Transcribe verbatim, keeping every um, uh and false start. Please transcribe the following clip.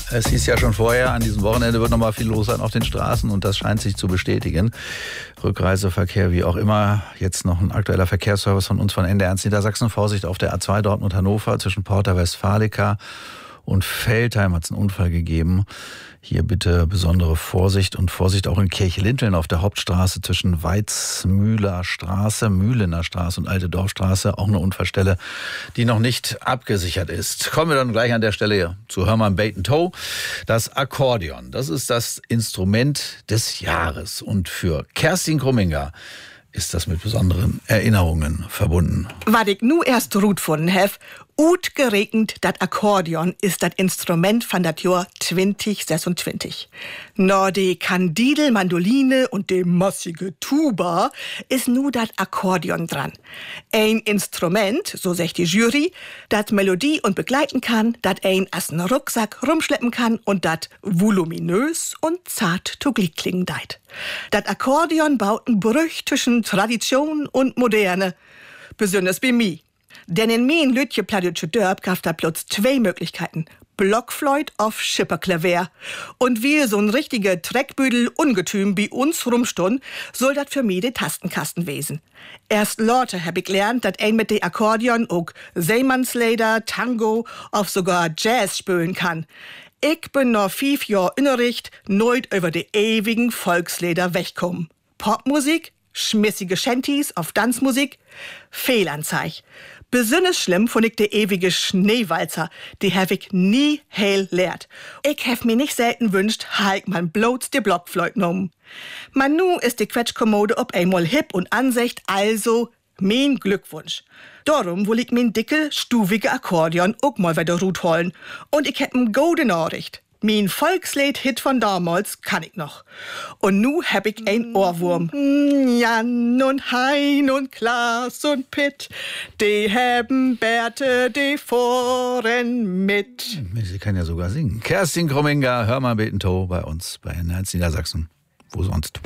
Es hieß ja schon vorher, an diesem Wochenende wird noch mal viel los sein auf den Straßen und das scheint sich zu bestätigen. Rückreiseverkehr wie auch immer. Jetzt noch ein aktueller Verkehrsservice von uns von N D R eins Niedersachsen. Vorsicht auf der A zwei Dortmund-Hannover zwischen Porta Westfalica und Veltheim hat es einen Unfall gegeben. Hier bitte besondere Vorsicht und Vorsicht auch in Kirchlinteln auf der Hauptstraße zwischen Weizmühler Straße, Mühlener Straße und Alte Dorfstraße. Auch eine Unfallstelle, die noch nicht abgesichert ist. Kommen wir dann gleich an der Stelle zu Hermann Baton Toe. Das Akkordeon, das ist das Instrument des Jahres. Und für Kerstin Krumminger ist das mit besonderen Erinnerungen verbunden. Was ich nu erst gut gefunden hef, ut geregnet, dat Akkordeon ist dat Instrument von dat Jahr zwanzig sechsundzwanzig. No de Kandidel, Mandoline und de massige Tuba ist nu dat Akkordeon dran. Ein Instrument, so sagt die Jury, dat Melodie und begleiten kann, dat ein as n Rucksack rumschleppen kann und dat voluminös und zart to Glied klingen deit. Dat Akkordeon baut n Brüch zwischen Tradition und Moderne. Besonders bei mi. Denn in mein Lütje Pladütsche Dörp gab da plötz zwei Möglichkeiten. Blockflöjt auf Schipperklaver. Und wie so ein richtiger Treckbüdel Ungetüm bei uns rumstund, soll dat für mi de Tastenkasten wesen. Erst Lorte hab ich gelernt, dat ein mit de Akkordeon auch Seemannsleder, Tango, auf sogar Jazz spülen kann. Ich bin noch fünf Jahr Innericht, neut über de ewigen Volksleder wegkommen. Popmusik, schmissige Shanties auf Tanzmusik, Fehlanzeig. Besonders schlimm fand ich de ewige Schneewalzer, die hab ich nie heil lehrt. Ich hab mir nicht selten wünscht, halt man bloß de Blockflöjt nom. Man nu ist die Quetschkommode ob einmal hip und ansicht, also mein Glückwunsch. Darum will ich mein dicke, stuvige Akkordeon auch mal wieder rut holen. Und ich hab n gode Nachricht. Mein Volkslied-Hit von damals kann ich noch. Und nu hab ich ein Ohrwurm. Jan und Hein und Klaas und Pitt, die haben Bärte, die fahren mit. Sie kann ja sogar singen. Kerstin Krumminger, Hermann Baton Toe bei uns bei N D R eins Niedersachsen. Wo sonst?